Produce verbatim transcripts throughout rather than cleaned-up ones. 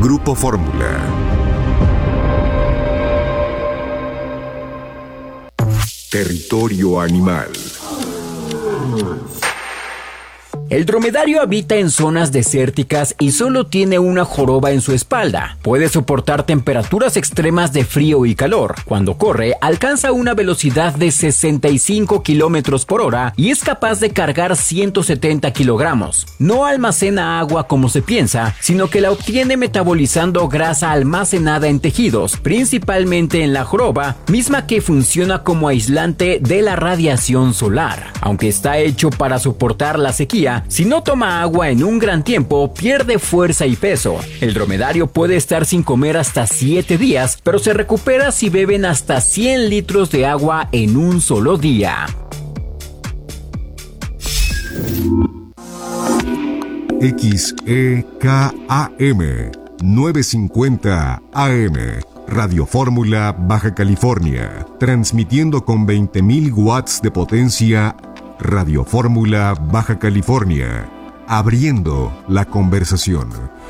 Grupo Fórmula. Territorio animal. El dromedario habita en zonas desérticas y solo tiene una joroba en su espalda. Puede soportar temperaturas extremas de frío y calor. Cuando corre, alcanza una velocidad de sesenta y cinco kilómetros por hora y es capaz de cargar ciento setenta kilogramos. No almacena agua como se piensa, sino que la obtiene metabolizando grasa almacenada en tejidos, principalmente en la joroba, misma que funciona como aislante de la radiación solar. Aunque está hecho para soportar la sequía, si no toma agua en un gran tiempo, pierde fuerza y peso. El dromedario puede estar sin comer hasta siete días, pero se recupera si beben hasta cien litros de agua en un solo día. X E K A M novecientos cincuenta A M Radio Fórmula, Baja California, transmitiendo con veinte mil watts de potencia. Radio Fórmula, Baja California, abriendo la conversación.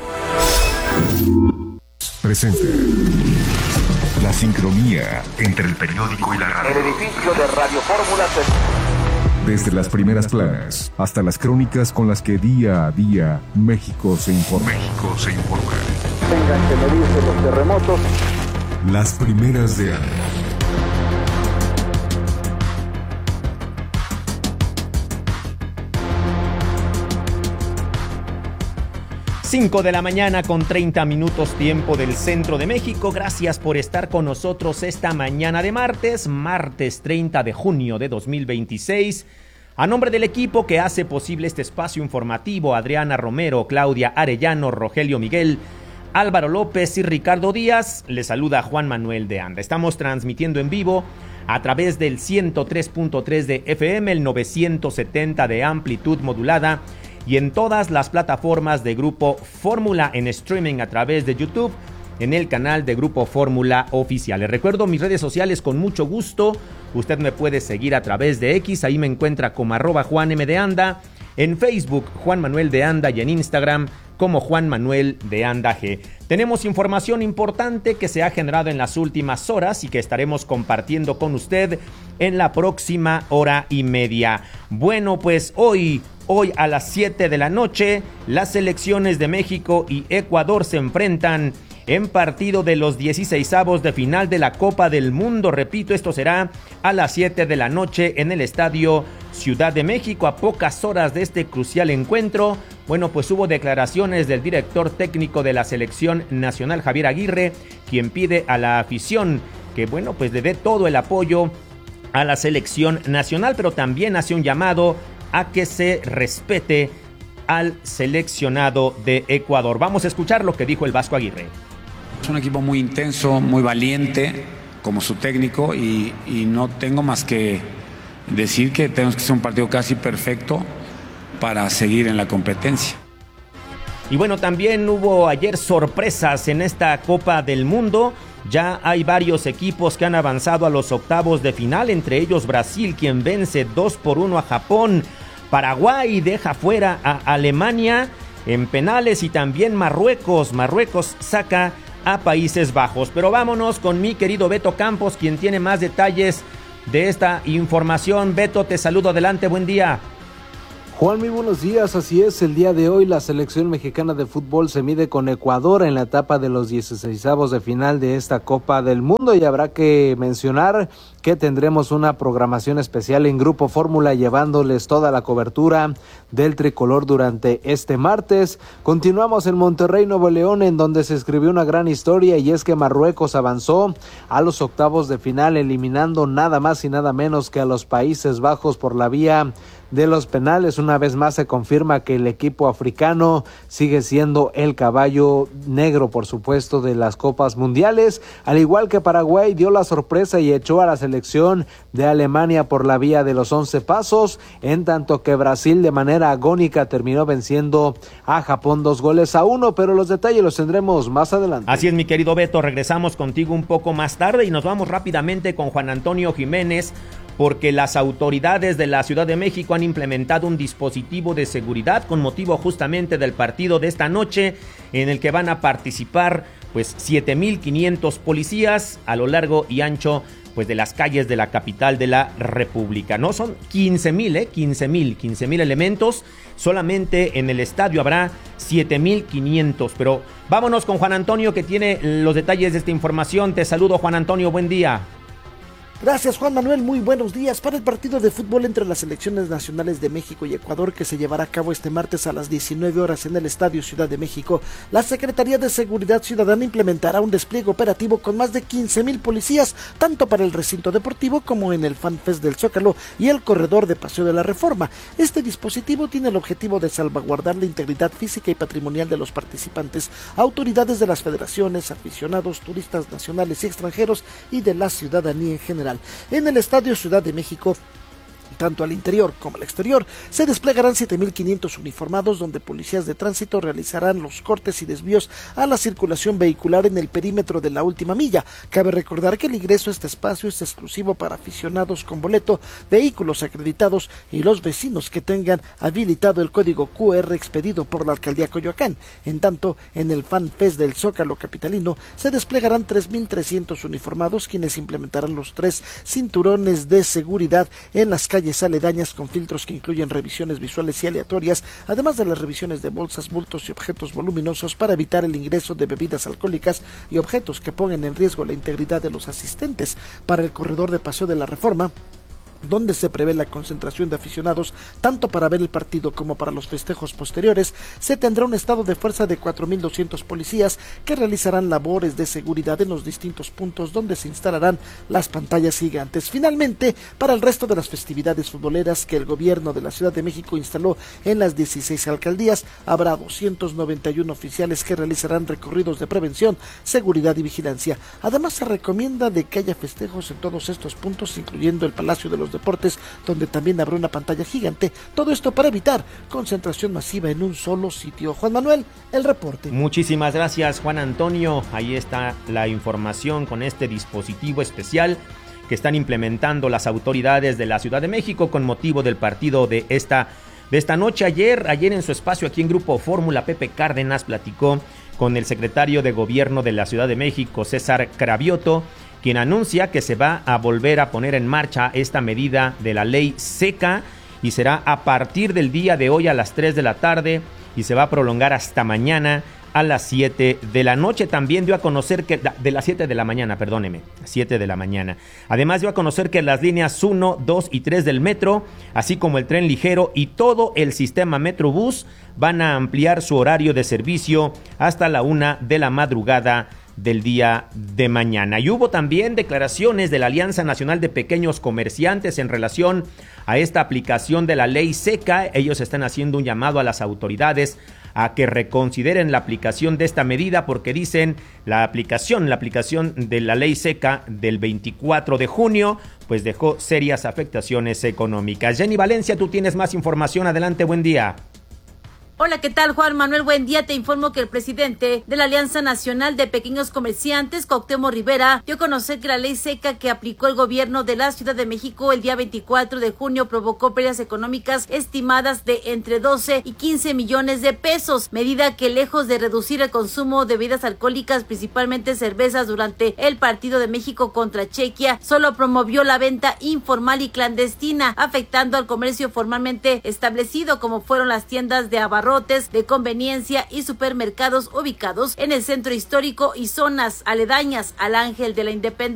Presente la sincronía entre el periódico y la radio. El edificio de Radio Fórmula se... Desde las primeras planas hasta las crónicas con las que día a día México se informa. México se informa. Tengan que medirse los terremotos. Las primeras de año. cinco de la mañana con treinta minutos tiempo del centro de México. Gracias por estar con nosotros esta mañana de martes, martes treinta de junio de dos mil veintiséis. A nombre del equipo que hace posible este espacio informativo, Adriana Romero, Claudia Arellano, Rogelio Miguel, Álvaro López y Ricardo Díaz, les saluda Juan Manuel de Anda. Estamos transmitiendo en vivo a través del ciento tres punto tres de F M, el novecientos setenta de amplitud modulada y en todas las plataformas de Grupo Fórmula en streaming a través de YouTube, en el canal de Grupo Fórmula Oficial. Les recuerdo mis redes sociales con mucho gusto. Usted me puede seguir a través de X, ahí me encuentra como arroba Juan M de Anda, en Facebook Juan Manuel de Anda y en Instagram como Juan Manuel de Anda G. Tenemos información importante que se ha generado en las últimas horas y que estaremos compartiendo con usted en la próxima hora y media. Bueno, pues hoy... Hoy a las siete de la noche, las selecciones de México y Ecuador se enfrentan en partido de los dieciseisavos de final de la Copa del Mundo. Repito, esto será a las siete de la noche en el Estadio Ciudad de México. A pocas horas de este crucial encuentro, bueno, pues hubo declaraciones del director técnico de la selección nacional, Javier Aguirre, quien pide a la afición que, bueno, pues le dé todo el apoyo a la selección nacional, pero también hace un llamado a que se respete al seleccionado de Ecuador. Vamos a escuchar lo que dijo el Vasco Aguirre. Es un equipo muy intenso, muy valiente, como su técnico, y, y no tengo más que decir que tenemos que hacer un partido casi perfecto para seguir en la competencia. Y bueno, también hubo ayer sorpresas en esta Copa del Mundo. Ya hay varios equipos que han avanzado a los octavos de final, entre ellos Brasil, quien vence dos por uno a Japón. Paraguay deja fuera a Alemania en penales y también Marruecos. Marruecos saca a Países Bajos. Pero vámonos con mi querido Beto Campos, quien tiene más detalles de esta información. Beto, te saludo, adelante, buen día. Juan, muy buenos días, así es, el día de hoy la selección mexicana de fútbol se mide con Ecuador en la etapa de los dieciseisavos de final de esta Copa del Mundo y habrá que mencionar que tendremos una programación especial en Grupo Fórmula llevándoles toda la cobertura del tricolor durante este martes. Continuamos en Monterrey, Nuevo León, en donde se escribió una gran historia y es que Marruecos avanzó a los octavos de final eliminando nada más y nada menos que a los Países Bajos por la vía de los penales. Una vez más se confirma que el equipo africano sigue siendo el caballo negro, por supuesto, de las copas mundiales, al igual que Paraguay dio la sorpresa y echó a la selección de Alemania por la vía de los once pasos, en tanto que Brasil de manera agónica terminó venciendo a Japón dos goles a uno, pero los detalles los tendremos más adelante. Así es, mi querido Beto, regresamos contigo un poco más tarde y nos vamos rápidamente con Juan Antonio Jiménez, porque las autoridades de la Ciudad de México han implementado un dispositivo de seguridad con motivo justamente del partido de esta noche, en el que van a participar pues siete mil quinientos policías a lo largo y ancho pues de las calles de la capital de la República. No son quince mil, eh, quince mil, quince mil elementos. Solamente en el estadio habrá siete mil quinientos. Pero vámonos con Juan Antonio, que tiene los detalles de esta información. Te saludo, Juan Antonio, buen día. Gracias, Juan Manuel, muy buenos días. Para el partido de fútbol entre las selecciones nacionales de México y Ecuador, que se llevará a cabo este martes a las diecinueve horas en el Estadio Ciudad de México, la Secretaría de Seguridad Ciudadana implementará un despliegue operativo con más de quince mil policías, tanto para el recinto deportivo como en el Fan Fest del Zócalo y el corredor de Paseo de la Reforma. Este dispositivo tiene el objetivo de salvaguardar la integridad física y patrimonial de los participantes, autoridades de las federaciones, aficionados, turistas nacionales y extranjeros y de la ciudadanía en general. En el Estadio Ciudad de México, tanto al interior como al exterior, se desplegarán siete mil quinientos uniformados, donde policías de tránsito realizarán los cortes y desvíos a la circulación vehicular en el perímetro de la última milla. Cabe recordar que el ingreso a este espacio es exclusivo para aficionados con boleto, vehículos acreditados y los vecinos que tengan habilitado el código Q R expedido por la Alcaldía Coyoacán. En tanto, en el Fan Fest del Zócalo capitalino se desplegarán tres mil trescientos uniformados, quienes implementarán los tres cinturones de seguridad en las calles aledañas, con filtros que incluyen revisiones visuales y aleatorias, además de las revisiones de bolsas, bultos y objetos voluminosos para evitar el ingreso de bebidas alcohólicas y objetos que pongan en riesgo la integridad de los asistentes. Para el corredor de Paseo de la Reforma, donde se prevé la concentración de aficionados tanto para ver el partido como para los festejos posteriores, se tendrá un estado de fuerza de cuatro mil doscientos policías que realizarán labores de seguridad en los distintos puntos donde se instalarán las pantallas gigantes. Finalmente, para el resto de las festividades futboleras que el gobierno de la Ciudad de México instaló en las dieciséis alcaldías, habrá doscientos noventa y uno oficiales que realizarán recorridos de prevención, seguridad y vigilancia. Además, se recomienda de que haya festejos en todos estos puntos, incluyendo el Palacio de los Deportes, donde también habrá una pantalla gigante. Todo esto para evitar concentración masiva en un solo sitio. Juan Manuel, el reporte. Muchísimas gracias, Juan Antonio. Ahí está la información con este dispositivo especial que están implementando las autoridades de la Ciudad de México con motivo del partido de esta, de esta noche. Ayer, ayer en su espacio aquí en Grupo Fórmula, Pepe Cárdenas platicó con el secretario de Gobierno de la Ciudad de México, César Cravioto, quien anuncia que se va a volver a poner en marcha esta medida de la ley seca, y será a partir del día de hoy a las tres de la tarde y se va a prolongar hasta mañana a las siete de la noche. También dio a conocer que, de las siete de la mañana, perdóneme, siete de la mañana. Además dio a conocer que las líneas uno, dos y tres del metro, así como el tren ligero y todo el sistema Metrobús, van a ampliar su horario de servicio hasta la una de la madrugada del día de mañana. Y hubo también declaraciones de la Alianza Nacional de Pequeños Comerciantes en relación a esta aplicación de la ley seca. Ellos están haciendo un llamado a las autoridades a que reconsideren la aplicación de esta medida, porque dicen la aplicación, la aplicación de la ley seca del veinticuatro de junio, pues dejó serias afectaciones económicas. Jenny Valencia, tú tienes más información. Adelante, buen día. Hola, ¿qué tal, Juan Manuel? Buen día. Te informo que el presidente de la Alianza Nacional de Pequeños Comerciantes, Cuauhtémoc Rivera, dio a conocer que la ley seca que aplicó el gobierno de la Ciudad de México el día veinticuatro de junio provocó pérdidas económicas estimadas de entre doce y quince millones de pesos, medida que, lejos de reducir el consumo de bebidas alcohólicas, principalmente cervezas, durante el partido de México contra Chequia, solo promovió la venta informal y clandestina, afectando al comercio formalmente establecido, como fueron las tiendas de abarrotes, de conveniencia y supermercados ubicados en el centro histórico y zonas aledañas al Ángel de la Independencia.